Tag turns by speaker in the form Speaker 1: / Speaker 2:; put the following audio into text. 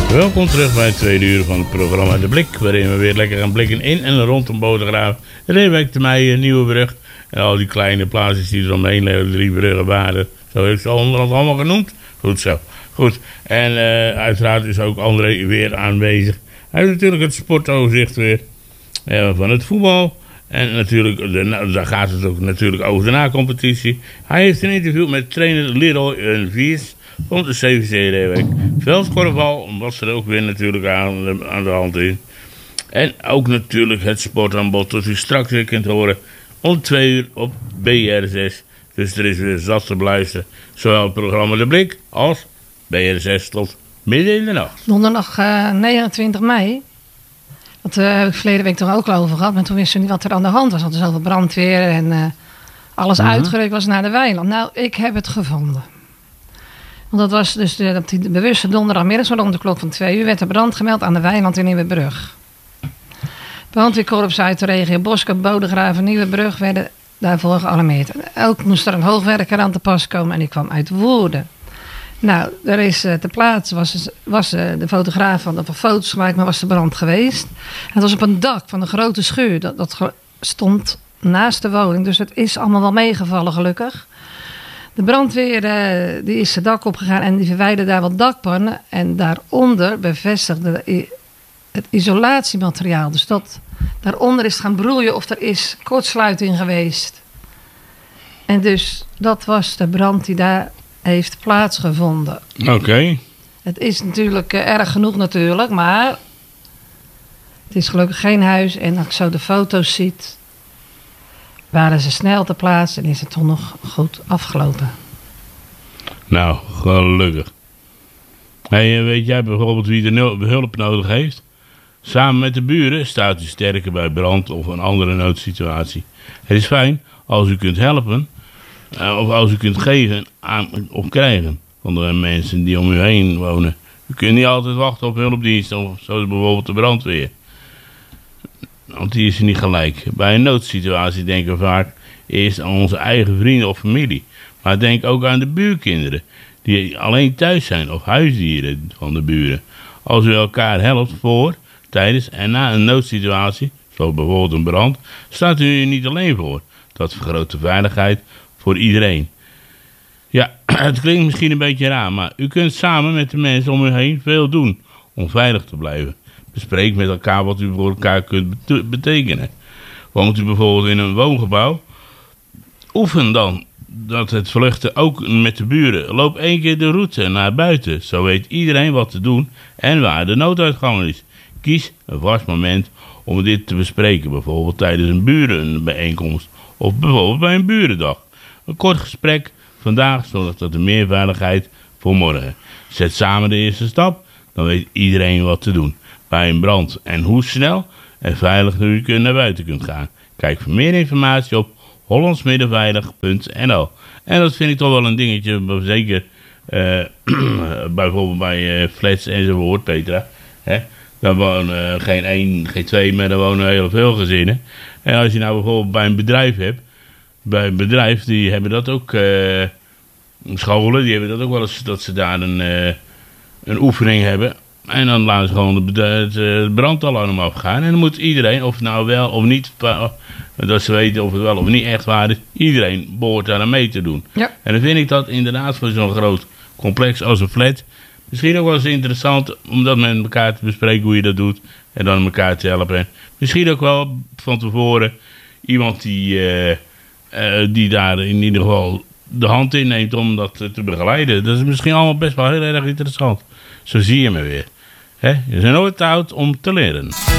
Speaker 1: Welkom terug bij het tweede uur van het programma De Blik, waarin we weer lekker gaan blikken in en rondom Bodegraven, Reewijk, de Meijen, Nieuwebrug en al die kleine plaatsjes die er omheen liggen, 3 bruggen, Waarden, zo heeft ze allemaal genoemd. Goed zo. Goed, en uiteraard is ook André weer aanwezig. Hij heeft natuurlijk het sportoverzicht weer van het voetbal. En natuurlijk, daar gaat het ook natuurlijk over de na-competitie. Hij heeft een interview met trainer Leroy Viers van de CVC Reewijk. Veldkorfbal was er ook weer natuurlijk aan de hand in. En ook natuurlijk het sportaanbod dat u straks weer kunt horen om 2 uur op BR6. Dus er is weer zat te beluisteren. Zowel het programma De Blik als BR6 tot midden in de nacht.
Speaker 2: Donderdag 29 mei. Dat heb ik verleden week toch ook al over gehad. Maar toen wisten we niet wat er aan de hand was. Want er zoveel brandweer en alles uitgerukt was naar de weiland. Nou, ik heb het gevonden. Want dat was dus de bewuste donderdagmiddag, zo rond de klok van 2 uur, werd er brand gemeld aan de weiland in Nieuwebrug. Brandweerkorps uit de regio Boskoop, Bodegraven, Nieuwebrug werden daarvoor gealarmeerd. Ook moest er een hoogwerker aan te pas komen en die kwam uit Woerden. Nou, er is ter plaatse was de fotograaf van de foto's gemaakt, maar was de brand geweest. Het was op een dak van een grote schuur. Dat stond naast de woning, dus het is allemaal wel meegevallen gelukkig. De brandweer die is het dak opgegaan en die verwijderde daar wat dakpannen. En daaronder bevestigde het isolatiemateriaal. Dus daaronder is het gaan broeien of er is kortsluiting geweest. En dus dat was de brand die daar heeft plaatsgevonden.
Speaker 1: Oké.
Speaker 2: Het is natuurlijk erg genoeg natuurlijk, maar het is gelukkig geen huis. En als ik zo de foto's ziet, waren ze snel te plaatsen en is het toch nog goed afgelopen.
Speaker 1: Nou, gelukkig. Hey, weet jij bijvoorbeeld wie de hulp nodig heeft? Samen met de buren staat u sterker bij brand of een andere noodsituatie. Het is fijn als u kunt helpen of als u kunt geven aan of krijgen van de mensen die om u heen wonen. U kunt niet altijd wachten op hulpdiensten, zoals bijvoorbeeld de brandweer. Want die is er niet gelijk. Bij een noodsituatie denken we vaak eerst aan onze eigen vrienden of familie. Maar denk ook aan de buurkinderen die alleen thuis zijn of huisdieren van de buren. Als u elkaar helpt voor, tijdens en na een noodsituatie, zoals bijvoorbeeld een brand, staat u er niet alleen voor. Dat vergroot de veiligheid voor iedereen. Ja, het klinkt misschien een beetje raar, maar u kunt samen met de mensen om u heen veel doen om veilig te blijven. Bespreek met elkaar wat u voor elkaar kunt betekenen. Woont u bijvoorbeeld in een woongebouw? Oefen dan dat het vluchten ook met de buren. Loop 1 keer de route naar buiten. Zo weet iedereen wat te doen en waar de nooduitgang is. Kies een vast moment om dit te bespreken. Bijvoorbeeld tijdens een burenbijeenkomst. Of bijvoorbeeld bij een burendag. Een kort gesprek vandaag zorgt tot meer veiligheid voor morgen. Zet samen de eerste stap. Dan weet iedereen wat te doen bij een brand en hoe snel en veilig u naar buiten kunt gaan. Kijk voor meer informatie op hollandsmiddenveilig.nl. En dat vind ik toch wel een dingetje, zeker bijvoorbeeld bij flats enzovoort, Petra. Daar wonen geen 1, geen 2, maar daar wonen heel veel gezinnen. En als je nou bijvoorbeeld bij een bedrijf hebt, bij een bedrijf, die hebben dat ook, scholen, die hebben dat ook wel eens, dat ze daar een oefening hebben. En dan laten ze gewoon het brandalarm afgaan. En dan moet iedereen, of nou wel of niet, dat ze weten of het wel of niet echt waar is, iedereen behoort daar aan mee te doen. Ja. En dan vind ik dat inderdaad voor zo'n groot complex als een flat misschien ook wel eens interessant om dat met elkaar te bespreken hoe je dat doet. En dan elkaar te helpen. En misschien ook wel van tevoren iemand die daar in ieder geval de hand in neemt om dat te begeleiden. Dat is misschien allemaal best wel heel erg interessant. Zo zie je me weer. Je bent nooit te oud om te leren.